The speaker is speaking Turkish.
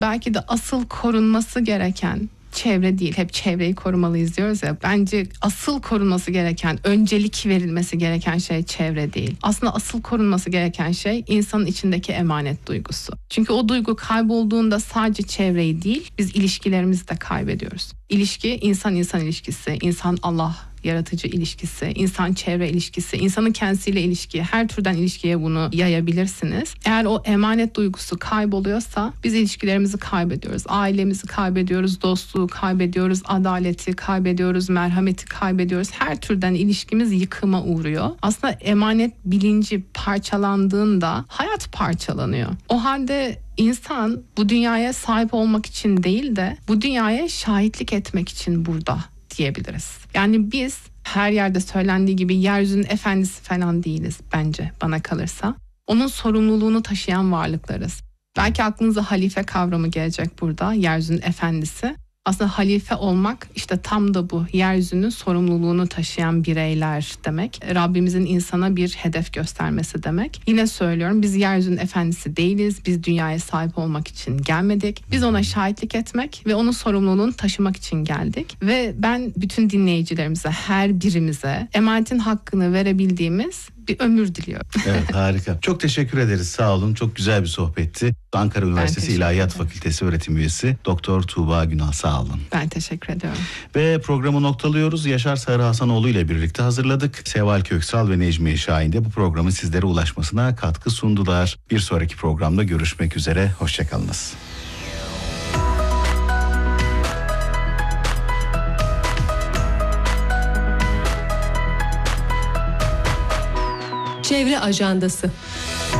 belki de asıl korunması gereken çevre değil. Hep çevreyi korumalıyız diyoruz ya. Bence asıl korunması gereken, öncelik verilmesi gereken şey çevre değil. Aslında asıl korunması gereken şey insanın içindeki emanet duygusu. Çünkü o duygu kaybolduğunda sadece çevreyi değil, biz ilişkilerimizi de kaybediyoruz. İlişki, insan-insan ilişkisi, insan-Allah yaratıcı ilişkisi, insan-çevre ilişkisi, insanın kendisiyle ilişki, her türden ilişkiye bunu yayabilirsiniz. Eğer o emanet duygusu kayboluyorsa biz ilişkilerimizi kaybediyoruz. Ailemizi kaybediyoruz, dostluğu kaybediyoruz, adaleti kaybediyoruz, merhameti kaybediyoruz. Her türden ilişkimiz yıkıma uğruyor. Aslında emanet bilinci parçalandığında hayat parçalanıyor. O halde insan bu dünyaya sahip olmak için değil de bu dünyaya şahitlik etmek için burada diyebiliriz. Yani biz her yerde söylendiği gibi yeryüzünün efendisi falan değiliz bence, bana kalırsa. Onun sorumluluğunu taşıyan varlıklarız. Belki aklınıza halife kavramı gelecek burada, yeryüzünün efendisi. Aslında halife olmak işte tam da bu, yeryüzünün sorumluluğunu taşıyan bireyler demek. Rabbimizin insana bir hedef göstermesi demek. Yine söylüyorum, biz yeryüzünün efendisi değiliz. Biz dünyaya sahip olmak için gelmedik. Biz ona şahitlik etmek ve onun sorumluluğunu taşımak için geldik. Ve ben bütün dinleyicilerimize, her birimize emanetin hakkını verebildiğimiz bir ömür diliyorum. Evet, harika. Çok teşekkür ederiz. Sağ olun. Çok güzel bir sohbetti. Ankara Üniversitesi İlahiyat Fakültesi öğretim üyesi Doktor Tuğba Günal, sağ olun. Ben teşekkür ediyorum. Ve programı noktalıyoruz. Yaşar Sarı Hasanoğlu ile birlikte hazırladık. Seval Köksal ve Necmiye Şahin de bu programın sizlere ulaşmasına katkı sundular. Bir sonraki programda görüşmek üzere. Hoşçakalınız. Çevre Ajandası.